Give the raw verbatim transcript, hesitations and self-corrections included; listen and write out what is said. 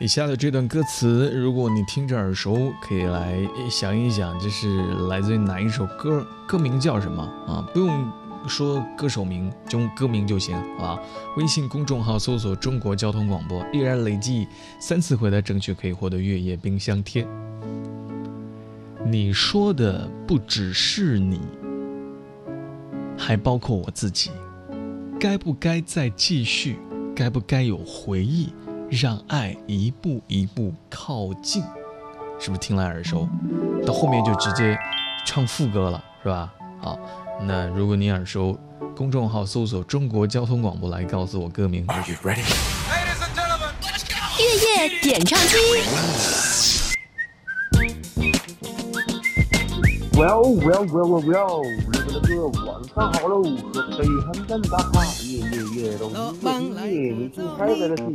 以下的这段歌词，如果你听着耳熟，可以来想一想，这是来自于哪一首歌，歌名叫什么啊？不用说歌手名，就用歌名就行，好吧？微信公众号搜索中国交通广播，依然累计三次回答正确可以获得月夜冰箱贴。你说的不只是你，还包括我自己，该不该再继续？该不该有回忆？让爱一步一步靠近，是不是听来耳熟？到后面就直接唱副歌了，是吧？好，那如果你耳熟，公众号搜索中国交通广播来告诉我歌名。 Are you ready? Ladies and gentlemen, 月夜点唱机。 Well well well well well，那个那个晚上好喽，喝杯很干大茶，夜夜夜都夜夜，你听开的是。